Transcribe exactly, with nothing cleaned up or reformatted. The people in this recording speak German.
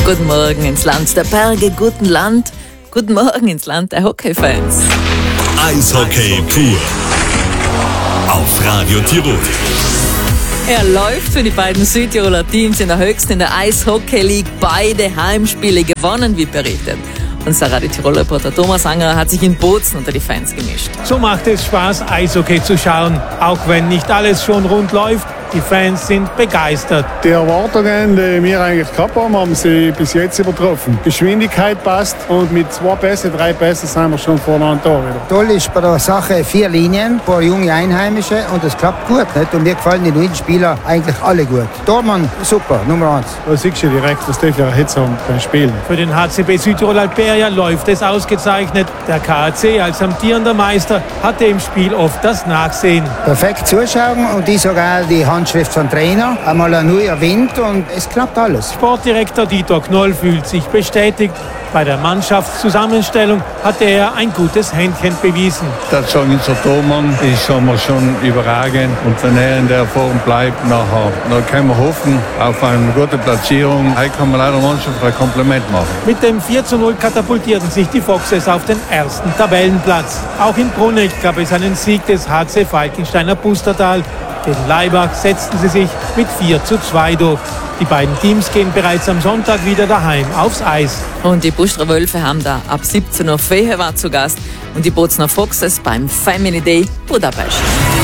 Guten Morgen ins Land der Berge, guten Land. Guten Morgen ins Land der Hockey-Fans. Eishockey pur auf Radio Tirol. Er läuft für die beiden Südtiroler Teams in der höchsten in der Eishockey League. Beide Heimspiele gewonnen, wie berichtet. Unser Radio Tirol-Reporter Thomas Angerer hat sich in Bozen unter die Fans gemischt. So macht es Spaß, Eishockey zu schauen. Auch wenn nicht alles schon rund läuft, die Fans sind begeistert. Die Erwartungen, die wir eigentlich gehabt haben, haben sie bis jetzt übertroffen. Geschwindigkeit passt und mit zwei Pässen, drei Pässen sind wir schon vorne an Tor wieder. Toll ist bei der Sache vier Linien, ein paar junge Einheimische und es klappt gut. Nicht? Und mir gefallen die neuen Spieler eigentlich alle gut. Tormann, super, Nummer eins. Da siehst du direkt, was die für eine Hitze haben beim Spielen. Für den H C B Südtirol Alperia läuft es ausgezeichnet. Der K A C als amtierender Meister hatte im Spiel oft das Nachsehen. Perfekt zuschauen und die sogar die Handschrift vom Trainer. Einmal ein neuer Wind und es klappt alles. Sportdirektor Dieter Knoll fühlt sich bestätigt. Bei der Mannschaftszusammenstellung hatte er ein gutes Händchen bewiesen. Das sagen unser Tormann ist schon, mal schon überragend. Und wenn er in der Form bleibt, nachher, dann können wir hoffen auf eine gute Platzierung. Heute kann man leider Mannschaft ein Kompliment machen. Mit dem vier zu null katapultierten sich die Foxes auf den ersten Tabellenplatz. Auch in Bruneck gab es einen Sieg des H C Falkensteiner Pustertal. Den Laibach setzten sie sich mit vier zu zwei durch. Die beiden Teams gehen bereits am Sonntag wieder daheim aufs Eis. Und die Bustrer Wölfe haben da ab siebzehn Uhr Fehe war zu Gast und die Bozener Foxes beim Family Day Budapest.